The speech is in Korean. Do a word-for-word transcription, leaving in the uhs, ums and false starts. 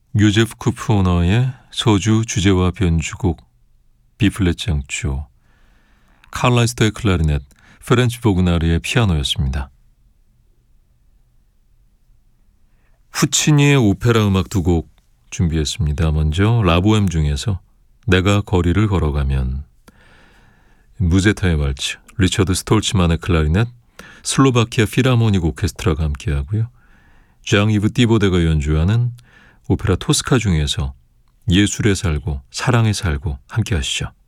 요제프 쿠프너의 소주 주제와 변주곡 비플랫 장조, 칼라이스터의 클라리넷, 프렌치 보그나르의 피아노였습니다. 푸치니의 오페라 음악 두 곡 준비했습니다. 먼저 라보엠 중에서 내가 거리를 걸어가면, 무제타의 왈츠, 리처드 스톨츠만의 클라리넷, 슬로바키아 필하모닉 오케스트라가 함께하고요. 장 이브 띠보데가 연주하는 오페라 토스카 중에서 예술에 살고 사랑에 살고 함께하시죠.